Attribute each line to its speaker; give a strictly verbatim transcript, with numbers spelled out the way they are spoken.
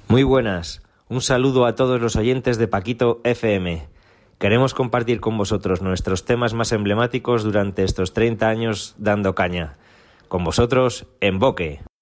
Speaker 1: Muy buenas, un saludo a todos los oyentes de Paquito F M. Queremos compartir con vosotros nuestros temas más emblemáticos durante estos treinta años dando caña. Con vosotros, En Boque.